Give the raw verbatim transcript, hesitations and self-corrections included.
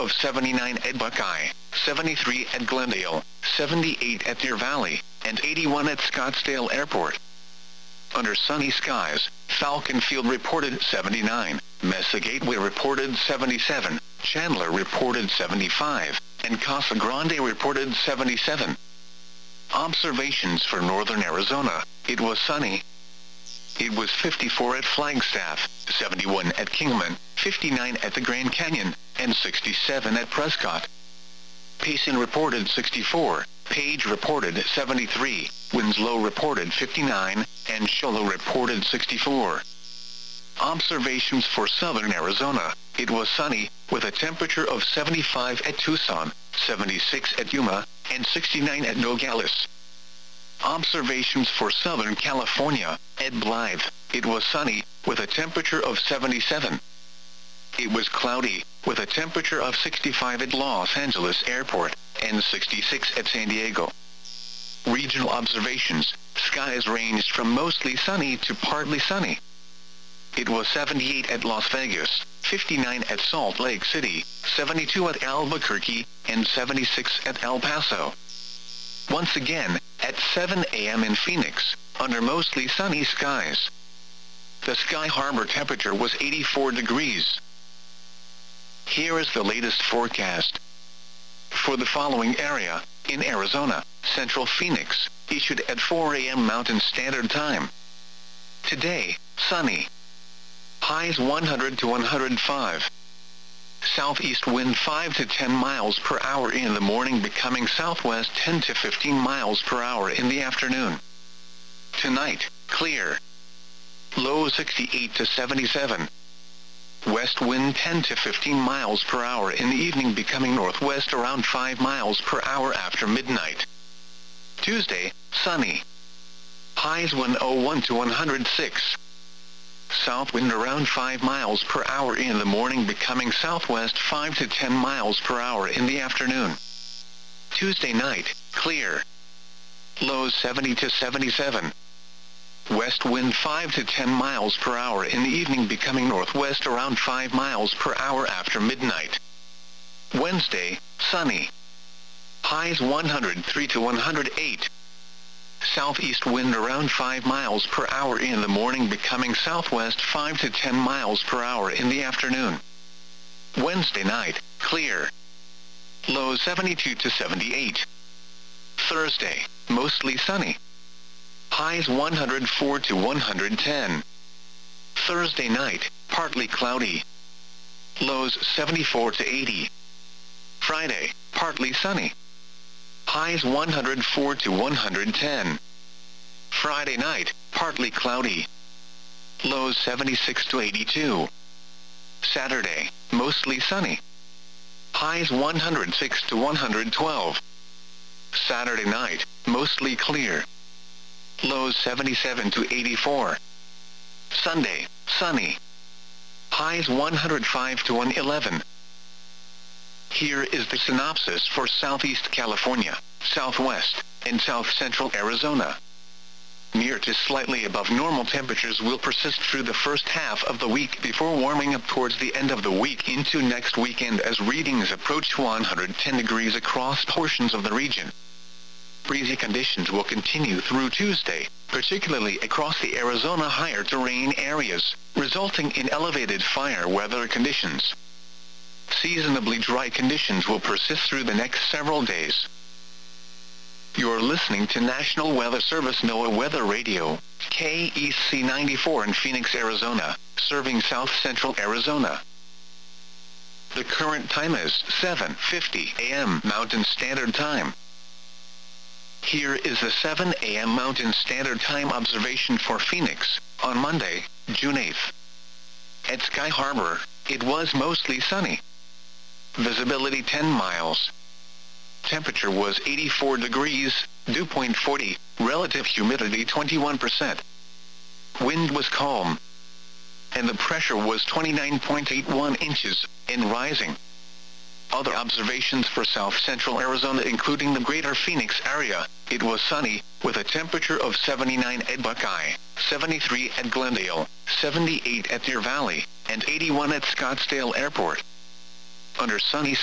of seventy-nine at Buckeye, seventy-three at Glendale, seventy-eight at Deer Valley, and eighty-one at Scottsdale Airport. Under sunny skies, Falcon Field reported seventy-nine, Mesa Gateway reported seventy-seven, Chandler reported seventy-five, and Casa Grande reported seventy-seven. Observations for northern Arizona: it was sunny. It was fifty-four at Flagstaff, seventy-one at Kingman, fifty-nine at the Grand Canyon, and sixty-seven at Prescott. Payson reported sixty-four, Page reported seventy-three, Winslow reported fifty-nine, and Show Low reported sixty-four. Observations for southern Arizona: it was sunny, with a temperature of seventy-five at Tucson, seventy-six at Yuma, and sixty-nine at Nogales. Observations for Southern California: at Blythe, it was sunny, with a temperature of seventy-seven. It was cloudy, with a temperature of sixty-five at Los Angeles Airport, and sixty-six at San Diego. Regional observations: skies ranged from mostly sunny to partly sunny. It was seventy-eight at Las Vegas, fifty-nine at Salt Lake City, seventy-two at Albuquerque, and seventy-six at El Paso. Once again, at seven a m in Phoenix, under mostly sunny skies. The Sky Harbor temperature was eighty-four degrees. Here is the latest forecast. For the following area, in Arizona, Central Phoenix, issued at four a m Mountain Standard Time. Today, sunny. Highs one hundred to one hundred five. Southeast wind five to ten miles per hour in the morning, becoming southwest ten to fifteen miles per hour in the afternoon. Tonight, clear. Low sixty-eight to seventy-seven. West wind ten to fifteen miles per hour in the evening, becoming northwest around five miles per hour after midnight. Tuesday, sunny. Highs one oh one to one hundred six. South wind around five miles per hour in the morning, becoming southwest five to ten miles per hour in the afternoon. Tuesday night, clear. Lows seventy to seventy-seven. West wind five to ten miles per hour in the evening, becoming northwest around five miles per hour after midnight. Wednesday, sunny. Highs one hundred three to one hundred eight. Southeast wind around five miles per hour in the morning, becoming southwest five to ten miles per hour in the afternoon. Wednesday night, clear. Low seventy-two to seventy-eight. Thursday, mostly sunny. Highs one hundred four to one hundred ten. Thursday night, partly cloudy. Lows seventy-four to eighty. Friday, partly sunny. Highs one hundred four to one hundred ten. Friday night, partly cloudy. Lows seventy-six to eighty-two. Saturday, mostly sunny. Highs one hundred six to one hundred twelve. Saturday night, mostly clear. Lows seventy-seven to eighty-four. Sunday, sunny. Highs one hundred five to one eleven. Here is the synopsis for Southeast California, Southwest, and South Central Arizona. Near to slightly above normal temperatures will persist through the first half of the week, before warming up towards the end of the week into next weekend as readings approach one hundred ten degrees across portions of the region. Breezy conditions will continue through Tuesday, particularly across the Arizona higher terrain areas, resulting in elevated fire weather conditions. Seasonably dry conditions will persist through the next several days. You're listening to National Weather Service NOAA Weather Radio, K E C ninety-four in Phoenix, Arizona, serving South Central Arizona. The current time is seven fifty a m Mountain Standard Time. Here is the seven a m Mountain Standard Time observation for Phoenix, on Monday, June eighth. At Sky Harbor, it was mostly sunny. Visibility ten miles. Temperature was eighty-four degrees, dew point forty, relative humidity twenty-one percent. Wind was calm. And the pressure was twenty-nine point eight one inches, and rising. Other observations for South Central Arizona, including the greater Phoenix area: it was sunny, with a temperature of seventy-nine at Buckeye, seventy-three at Glendale, seventy-eight at Deer Valley, and eighty-one at Scottsdale Airport. Under sunny